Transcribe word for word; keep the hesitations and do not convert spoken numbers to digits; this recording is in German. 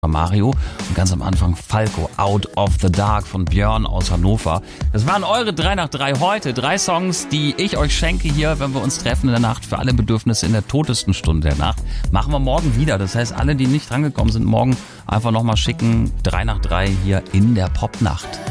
Mario und ganz am Anfang Falco, Out of the Dark von Björn aus Hannover. Das waren eure drei nach drei heute. Drei Songs, die ich euch schenke hier, wenn wir uns treffen in der Nacht für alle Bedürfnisse in der totesten Stunde der Nacht. Machen wir morgen wieder. Das heißt, alle, die nicht rangekommen sind, morgen einfach nochmal schicken. Drei nach drei hier in der Popnacht.